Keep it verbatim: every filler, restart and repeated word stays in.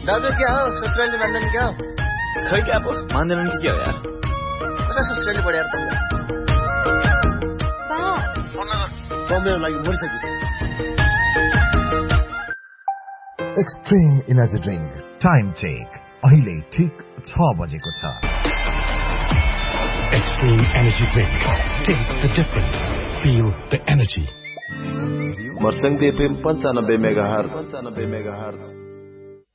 दाजु क्या हो ससुराली मान्दैन क्या हो खै क्या पो मान्दैनन् कि क्या हो यार कसै ससुराली बढ्या त बा बम्बेको लागि मरिसकिस् extreme energy drink time check अहिले ठीक छ बजेको छ Extreme Energy Drink. Taste the difference. Feel the energy. Marsang D P M ninety megahertz.